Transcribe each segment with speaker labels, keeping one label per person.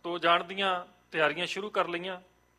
Speaker 1: ਤੋਂ ਜਾਣ ਦੀਆਂ ਤਿਆਰੀਆਂ ਸ਼ੁਰੂ ਕਰ ਲਈਆਂ।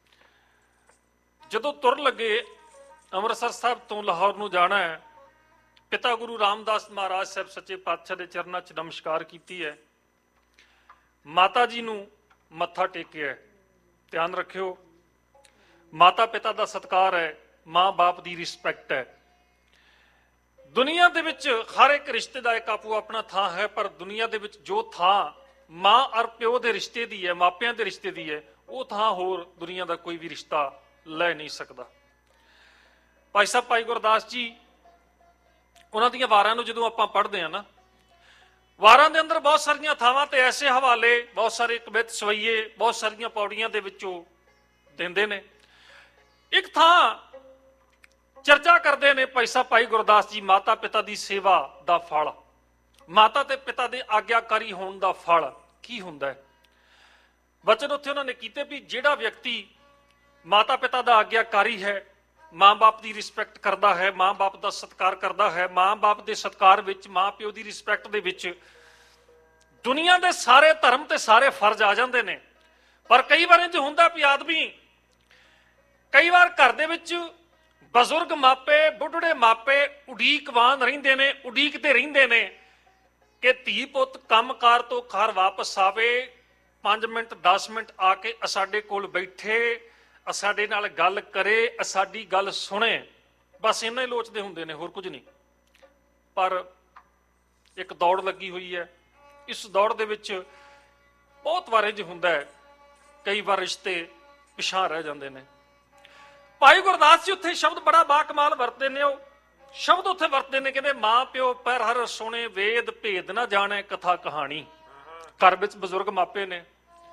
Speaker 1: ਜਦੋਂ ਤੁਰ ਲੱਗੇ ਅੰਮ੍ਰਿਤਸਰ ਸਾਹਿਬ ਤੋਂ ਲਾਹੌਰ ਨੂੰ ਜਾਣਾ ਹੈ, ਪਿਤਾ ਗੁਰੂ ਰਾਮਦਾਸ ਮਹਾਰਾਜ ਸਾਹਿਬ ਸੱਚੇ ਪਾਤਸ਼ਾਹ ਦੇ ਚਰਨਾਂ 'ਚ ਨਮਸਕਾਰ ਕੀਤੀ ਹੈ, ਮਾਤਾ ਜੀ ਨੂੰ ਮੱਥਾ ਟੇਕਿਆ। ਧਿਆਨ ਰੱਖਿਓ, ਮਾਤਾ ਪਿਤਾ ਦਾ ਸਤਿਕਾਰ ਹੈ, ਮਾਂ ਬਾਪ ਦੀ ਰਿਸਪੈਕਟ ਹੈ। ਦੁਨੀਆ ਦੇ ਵਿੱਚ ਹਰ ਇੱਕ ਰਿਸ਼ਤੇ ਦਾ ਇੱਕ ਆਪੋ ਆਪਣਾ ਥਾਂ ਹੈ, ਪਰ ਦੁਨੀਆ ਦੇ ਵਿੱਚ ਜੋ ਥਾਂ ਮਾਂ ਔਰ ਪਿਓ ਦੇ ਰਿਸ਼ਤੇ ਦੀ ਹੈ, ਮਾਪਿਆਂ ਦੇ ਰਿਸ਼ਤੇ ਦੀ ਹੈ, ਉਹ ਥਾਂ ਹੋਰ ਦੁਨੀਆ ਦਾ ਕੋਈ ਵੀ ਰਿਸ਼ਤਾ ਲੈ ਨਹੀਂ ਸਕਦਾ। ਭਾਈ ਸਾਹਿਬ ਭਾਈ ਗੁਰਦਾਸ ਜੀ, ਉਹਨਾਂ ਦੀਆਂ ਵਾਰਾਂ ਨੂੰ ਜਦੋਂ ਆਪਾਂ ਪੜ੍ਹਦੇ ਹਾਂ ਨਾ, ਵਾਰਾਂ ਦੇ ਅੰਦਰ ਬਹੁਤ ਸਾਰੀਆਂ ਥਾਵਾਂ ਤੇ ਐਸੇ ਹਵਾਲੇ, ਬਹੁਤ ਸਾਰੇ ਕਵਿਤ ਸਵਈਏ, ਬਹੁਤ ਸਾਰੀਆਂ ਪੌੜੀਆਂ ਦੇ ਵਿੱਚੋਂ ਦਿੰਦੇ ਨੇ। ਇੱਕ ਥਾਂ ਚਰਚਾ ਕਰਦੇ ਨੇ ਭਾਈ ਸਾਹਿਬ ਭਾਈ ਗੁਰਦਾਸ ਜੀ, ਮਾਤਾ ਪਿਤਾ ਦੀ ਸੇਵਾ ਦਾ ਫਲ, ਮਾਤਾ ਤੇ ਪਿਤਾ ਦੇ ਆਗਿਆਕਾਰੀ ਹੋਣ ਦਾ ਫਲ ਕੀ ਹੁੰਦਾ ਹੈ। ਵਚਨ ਉੱਥੇ ਉਹਨਾਂ ਨੇ ਕੀਤੇ ਵੀ ਜਿਹੜਾ ਵਿਅਕਤੀ ਮਾਤਾ ਪਿਤਾ ਦਾ ਆਗਿਆਕਾਰੀ ਹੈ, ਮਾਂ ਬਾਪ ਦੀ ਰਿਸਪੈਕਟ ਕਰਦਾ ਹੈ, ਮਾਂ ਬਾਪ ਦਾ ਸਤਿਕਾਰ ਕਰਦਾ ਹੈ, ਮਾਂ ਬਾਪ ਦੇ ਸਤਿਕਾਰ ਵਿੱਚ, ਮਾਂ ਪਿਓ ਦੀ ਰਿਸਪੈਕਟ ਦੇ ਵਿੱਚ ਦੁਨੀਆ ਦੇ ਸਾਰੇ ਧਰਮ ਤੇ ਸਾਰੇ ਫਰਜ਼ ਆ ਜਾਂਦੇ ਨੇ। ਪਰ ਕਈ ਵਾਰ ਇੰਜ ਹੁੰਦਾ ਵੀ ਆਦਮੀ, ਕਈ ਵਾਰ ਘਰ ਦੇ ਵਿੱਚ ਬਜ਼ੁਰਗ ਮਾਪੇ, ਬੁੱਢੜੇ ਮਾਪੇ ਉਡੀਕਵਾਨ ਰਹਿੰਦੇ ਨੇ, ਉਡੀਕਦੇ ਰਹਿੰਦੇ ਨੇ ਕਿ ਧੀ ਪੁੱਤ ਕੰਮਕਾਰ ਤੋਂ ਘਰ ਵਾਪਸ ਆਵੇ, 5 ਮਿੰਟ 10 ਮਿੰਟ ਆ ਕੇ ਸਾਡੇ ਕੋਲ ਬੈਠੇ, ਸਾਡੇ ਨਾਲ ਗੱਲ ਕਰੇ, ਸਾਡੀ ਗੱਲ ਸੁਣੇ। ਬਸ ਇੰਨਾ ਹੀ ਲੋਚਦੇ ਹੁੰਦੇ ਨੇ, ਹੋਰ ਕੁਝ ਨਹੀਂ। ਪਰ ਇੱਕ ਦੌੜ ਲੱਗੀ ਹੋਈ ਹੈ, ਇਸ ਦੌੜ ਦੇ ਵਿੱਚ ਬਹੁਤ ਵਾਰ ਇੰਜ ਹੁੰਦਾ ਹੈ, ਕਈ ਵਾਰ ਰਿਸ਼ਤੇ ਪਿਛਾਂਹ ਰਹਿ ਜਾਂਦੇ ਨੇ। ਭਾਈ ਗੁਰਦਾਸ ਜੀ ਉੱਥੇ ਸ਼ਬਦ ਬੜਾ ਬਾਕਮਾਲ ਵਰਤਦੇ ਨੇ। ਉਹ ਸ਼ਬਦ ਉੱਥੇ ਵਰਤਦੇ ਨੇ, ਕਹਿੰਦੇ ਮਾਂ ਪਿਓ ਪੈਰ ਹਰ ਸੁਣੇ, ਵੇਦ ਭੇਦ ਨਾ ਜਾਣੇ, ਕਥਾ ਕਹਾਣੀ। ਘਰ ਵਿੱਚ ਬਜ਼ੁਰਗ ਮਾਪੇ ਨੇ,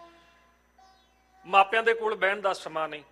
Speaker 1: ਮਾਪਿਆਂ ਦੇ ਕੋਲ ਬਹਿਣ ਦਾ ਸਮਾਂ ਨਹੀਂ,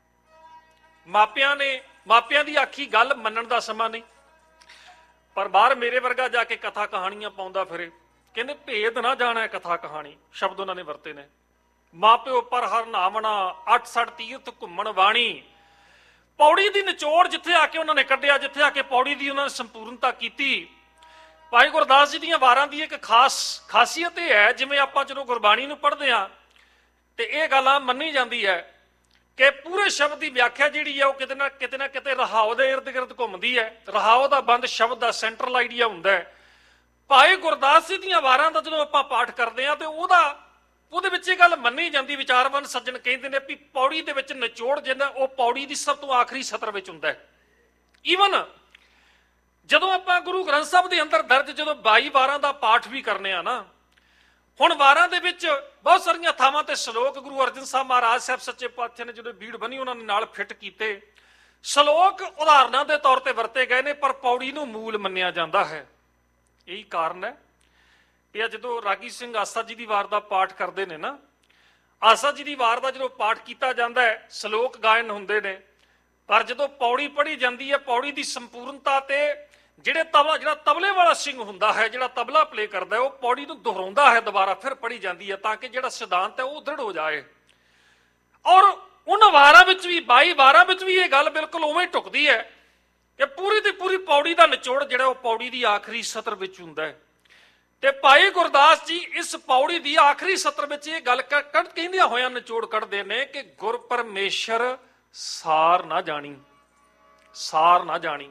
Speaker 1: ਮਾਪਿਆਂ ਦੀ ਆਖੀ ਗੱਲ ਮੰਨਣ ਦਾ ਸਮਾਂ ਨਹੀਂ, ਪਰ ਬਾਹਰ ਮੇਰੇ ਵਰਗਾ ਜਾ ਕੇ ਕਥਾ ਕਹਾਣੀਆਂ ਪਾਉਂਦਾ ਫਿਰੇ। ਕਹਿੰਦੇ ਭੇਦ ਨਾ ਜਾਣਾ, ਕਥਾ ਕਹਾਣੀ ਸ਼ਬਦ ਉਹਨਾਂ ਨੇ ਵਰਤੇ ਨੇ। ਮਾਪਿਓ ਪਰ ਹਰ ਨਾਵਣਾ, 8 ਤੀਰਥ ਘੁੰਮਣ ਵਾਣੀ। ਪੌੜੀ ਦੀ ਨਿਚੋੜ ਜਿੱਥੇ ਆ ਕੇ ਉਹਨਾਂ ਨੇ ਕੱਢਿਆ, ਜਿੱਥੇ ਆ ਕੇ ਪੌੜੀ ਦੀ ਉਹਨਾਂ ਨੇ ਸੰਪੂਰਨਤਾ ਕੀਤੀ। ਭਾਈ ਗੁਰਦਾਸ ਜੀ ਦੀਆਂ ਵਾਰਾਂ ਦੀ ਇੱਕ ਖਾਸੀਅਤ ਇਹ ਹੈ, ਜਿਵੇਂ ਆਪਾਂ ਜਦੋਂ ਗੁਰਬਾਣੀ ਨੂੰ ਪੜ੍ਹਦੇ ਹਾਂ ਤੇ ਇਹ ਗੱਲ ਆ ਮੰਨੀ ਜਾਂਦੀ ਹੈ ਕਿ ਪੂਰੇ ਸ਼ਬਦ ਦੀ ਵਿਆਖਿਆ ਜਿਹੜੀ ਹੈ ਉਹ ਕਿਤੇ ਨਾ ਕਿਤੇ ਰਹਾਉ ਦੇ ਇਰਦ ਗਿਰਦ ਘੁੰਮਦੀ ਹੈ। ਰਹਾਉ ਦਾ ਬੰਦ ਸ਼ਬਦ ਦਾ ਸੈਂਟਰਲ ਆਈਡੀਆ ਹੁੰਦਾ ਹੈ। ਭਾਈ ਗੁਰਦਾਸ ਜੀ ਦੀਆਂ ਵਾਰਾਂ ਦਾ ਜਦੋਂ ਆਪਾਂ ਪਾਠ ਕਰਦੇ ਹਾਂ ਤੇ ਉਹਦੇ ਵਿੱਚ ਇਹ ਗੱਲ ਮੰਨੀ ਜਾਂਦੀ, ਵਿਚਾਰਵੰਨ ਸੱਜਣ ਕਹਿੰਦੇ ਨੇ ਵੀ ਪੌੜੀ ਦੇ ਵਿੱਚ ਨਿਚੋੜ ਜਿਹੜਾ ਉਹ ਪੌੜੀ ਦੀ ਸਭ ਤੋਂ ਆਖਰੀ ਸਤਰ ਵਿੱਚ ਹੁੰਦਾ ਹੈ। ਈਵਨ ਜਦੋਂ ਆਪਾਂ ਗੁਰੂ ਗ੍ਰੰਥ ਸਾਹਿਬ ਦੇ ਅੰਦਰ ਦਰਜ ਜਦੋਂ 22 ਵਾਰਾਂ ਦਾ ਪਾਠ ਵੀ ਕਰਨੇ ਆ ਨਾ, ਹੁਣ ਵਾਰਾਂ ਦੇ ਵਿੱਚ ਬਹੁਤ ਸਾਰੀਆਂ ਥਾਵਾਂ ਤੇ ਸ਼ਲੋਕ ਗੁਰੂ ਅਰਜਨ ਸਾਹਿਬ ਮਹਾਰਾਜ ਸਾਹਿਬ ਸੱਚੇ ਪਾਤਸ਼ਾਹ ਨੇ ਜਦੋਂ ਬੀੜ ਬਣੀ ਉਹਨਾਂ ਨੇ ਨਾਲ ਫਿੱਟ ਕੀਤੇ। ਸ਼ਲੋਕ ਉਦਾਹਰਨਾਂ ਦੇ ਤੌਰ ਤੇ ਵਰਤੇ ਗਏ ਨੇ, ਪਰ ਪੌੜੀ ਨੂੰ ਮੂਲ ਮੰਨਿਆ ਜਾਂਦਾ ਹੈ। ਇਹੀ ਕਾਰਨ ਹੈ ਕਿ ਜਦੋਂ ਰਾਗੀ ਸਿੰਘ ਆਸਾ ਜੀ ਦੀ ਵਾਰ ਦਾ ਪਾਠ ਕਰਦੇ ਨੇ ਨਾ, ਆਸਾ ਜੀ ਦੀ ਵਾਰ ਦਾ ਜਦੋਂ ਪਾਠ ਕੀਤਾ ਜਾਂਦਾ ਹੈ, ਸ਼ਲੋਕ ਗਾਇਨ ਹੁੰਦੇ ਨੇ, ਪਰ ਜਦੋਂ ਪੌੜੀ ਪੜ੍ਹੀ ਜਾਂਦੀ ਹੈ, ਪੌੜੀ ਦੀ ਸੰਪੂਰਨਤਾ ਤੇ ਜਿਹੜਾ ਤਬਲੇ ਵਾਲਾ ਸਿੰਘ ਹੁੰਦਾ ਹੈ, ਜਿਹੜਾ ਤਬਲਾ ਪਲੇ ਕਰਦਾ ਹੈ, ਉਹ ਪੌੜੀ ਨੂੰ ਦੁਹਰਾਉਂਦਾ ਹੈ, ਦੁਬਾਰਾ ਫਿਰ ਪੜ੍ਹੀ ਜਾਂਦੀ ਹੈ ਤਾਂ ਕਿ ਜਿਹੜਾ ਸਿਧਾਂਤ ਹੈ ਉਹ ਦ੍ਰਿੜ ਹੋ ਜਾਏ। ਔਰ ਉਹਨਾਂ ਵਾਰਾਂ ਵਿੱਚ ਵੀ 22 ਵਾਰਾਂ ਵਿੱਚ ਵੀ ਇਹ ਗੱਲ ਬਿਲਕੁਲ ਉਵੇਂ ਢੁਕਦੀ ਹੈ ਕਿ ਪੂਰੀ ਦੀ ਪੂਰੀ ਪੌੜੀ ਦਾ ਨਿਚੋੜ ਜਿਹੜਾ ਉਹ ਪੌੜੀ ਦੀ ਆਖਰੀ ਸਤਰ ਵਿੱਚ ਹੁੰਦਾ ਹੈ। ਤੇ ਭਾਈ ਗੁਰਦਾਸ ਜੀ ਇਸ ਪੌੜੀ ਦੀ ਆਖਰੀ ਸਤਰ ਵਿੱਚ ਇਹ ਗੱਲ ਕਹਿੰਦਿਆਂ ਹੋਇਆਂ ਨਿਚੋੜ ਕੱਢਦੇ ਨੇ ਕਿ ਗੁਰ ਪਰਮੇਸ਼ਰ ਸਾਰ ਨਾ ਜਾਣੀ, ਸਾਰ ਨਾ ਜਾਣੀ।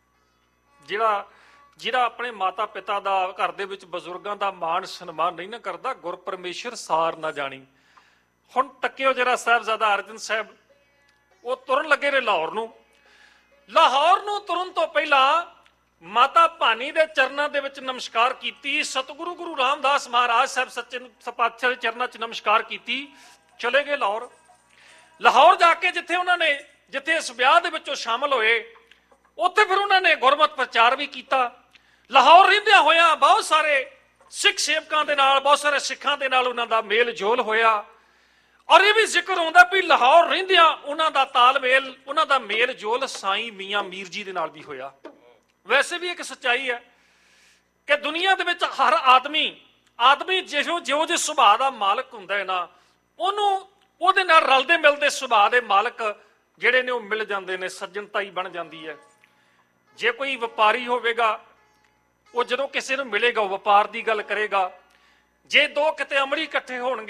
Speaker 1: ਜਿਹੜਾ ਆਪਣੇ ਮਾਤਾ ਪਿਤਾ ਦਾ, ਘਰ ਦੇ ਵਿੱਚ ਬਜ਼ੁਰਗਾਂ ਦਾ ਮਾਣ ਸਨਮਾਨ ਨਹੀਂ ਨਾ ਕਰਦਾ, ਗੁਰ ਪਰਮੇਸ਼ਰ ਸਾਰ ਨਾ ਜਾਣੀ। ਹੁਣ ਤੱਕਿਓ ਜਰਾ, ਸਾਹਿਬਜ਼ਾਦਾ ਅਰਜਨ ਸਾਹਿਬ ਉਹ ਤੁਰਨ ਲੱਗੇ ਨੇ ਲਾਹੌਰ ਨੂੰ। ਲਾਹੌਰ ਨੂੰ ਤੁਰਨ ਤੋਂ ਪਹਿਲਾਂ ਮਾਤਾ ਭਾਨੀ ਦੇ ਚਰਨਾਂ ਦੇ ਵਿੱਚ ਨਮਸਕਾਰ ਕੀਤੀ, ਸਤਿਗੁਰੂ ਗੁਰੂ ਰਾਮਦਾਸ ਮਹਾਰਾਜ ਸਾਹਿਬ ਸੱਚੇ ਪਾਤਸ਼ਾਹ ਦੇ ਚਰਨਾਂ 'ਚ ਨਮਸਕਾਰ ਕੀਤੀ, ਚਲੇ ਗਏ ਲਾਹੌਰ। ਲਾਹੌਰ ਜਾ ਕੇ ਜਿੱਥੇ ਇਸ ਵਿਆਹ ਦੇ ਵਿੱਚ ਉਹ ਸ਼ਾਮਲ ਹੋਏ, ਉੱਥੇ ਫਿਰ ਉਹਨਾਂ ਨੇ ਗੁਰਮਤਿ ਪ੍ਰਚਾਰ ਵੀ ਕੀਤਾ। ਲਾਹੌਰ ਰਹਿੰਦਿਆਂ ਹੋਇਆਂ ਬਹੁਤ ਸਾਰੇ ਸਿੱਖ ਸੇਵਕਾਂ ਦੇ ਨਾਲ, ਬਹੁਤ ਸਾਰੇ ਸਿੱਖਾਂ ਦੇ ਨਾਲ ਉਹਨਾਂ ਦਾ ਮੇਲ ਜੋਲ ਹੋਇਆ। ਔਰ ਇਹ ਵੀ ਜ਼ਿਕਰ ਆਉਂਦਾ ਵੀ ਲਾਹੌਰ ਰਹਿੰਦਿਆਂ ਉਹਨਾਂ ਦਾ ਤਾਲਮੇਲ, ਉਹਨਾਂ ਦਾ ਮੇਲ ਜੋਲ ਸਾਈਂ ਮੀਆਂ ਮੀਰ ਜੀ ਦੇ ਨਾਲ ਵੀ ਹੋਇਆ। ਵੈਸੇ ਵੀ ਇੱਕ ਸੱਚਾਈ ਹੈ ਕਿ ਦੁਨੀਆ ਦੇ ਵਿੱਚ ਹਰ ਆਦਮੀ ਜਿਹੋ ਜਿਹੇ ਸੁਭਾਅ ਦਾ ਮਾਲਕ ਹੁੰਦਾ ਹੈ ਨਾ, ਉਹਦੇ ਨਾਲ ਰਲਦੇ ਮਿਲਦੇ ਸੁਭਾਅ ਦੇ ਮਾਲਕ ਜਿਹੜੇ ਨੇ ਉਹ ਮਿਲ ਜਾਂਦੇ ਨੇ, ਸੱਜਣਤਾਈ ਬਣ ਜਾਂਦੀ ਹੈ। ਜੇ ਕੋਈ ਵਪਾਰੀ ਹੋਵੇਗਾ, ਉਹ ਜਦੋਂ ਕਿਸੇ ਨੂੰ ਮਿਲੇਗਾ ਉਹ ਵਪਾਰ ਦੀ ਗੱਲ ਕਰੇਗਾ। ਜੇ ਦੋ ਕਿਤੇ ਅਮਲੀ ਇਕੱਠੇ ਹੋਣਗੇ